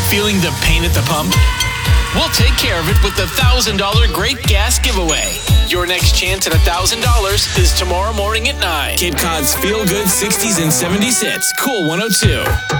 Feeling the pain at the pump? We'll take care of it with the $1,000 Great Gas Giveaway. Your next chance at $1,000 is tomorrow morning at 9. Cape Cod's feel-good 60s and 70s hits. Cool 102.